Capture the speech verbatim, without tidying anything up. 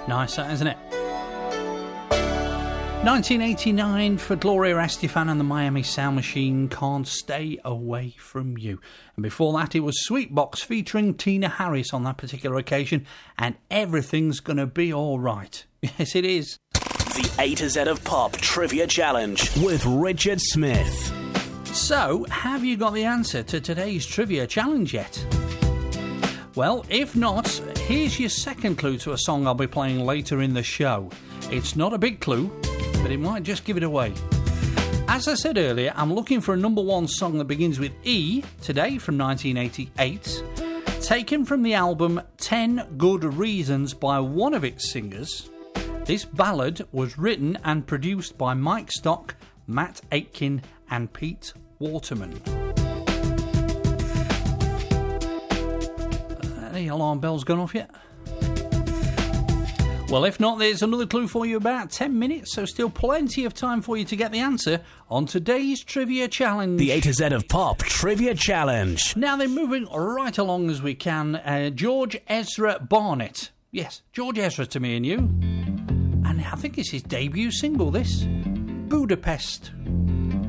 Nice, that, isn't it? nineteen eighty-nine for Gloria Estefan and the Miami Sound Machine, Can't Stay Away From You. And before that, it was Sweetbox featuring Tina Harris on that particular occasion, and Everything's Gonna Be Alright. Yes, it is. The A to Z of Pop Trivia Challenge with Richard Smith. So, have you got the answer to today's Trivia Challenge yet? Well, if not, here's your second clue to a song I'll be playing later in the show. It's not a big clue, but it might just give it away. As I said earlier, I'm looking for a number one song that begins with E, today from nineteen eighty-eight, taken from the album ten Good Reasons by one of its singers. This ballad was written and produced by Mike Stock, Matt Aitken and Pete Waterman. Any alarm bells gone off yet? Well, if not, there's another clue for you about ten minutes, so still plenty of time for you to get the answer on today's Trivia Challenge. The A to Z of Pop Trivia Challenge. Now then, moving right along as we can, uh, George Ezra Barnett. Yes, George Ezra to me and you. And I think it's his debut single, this. Budapest.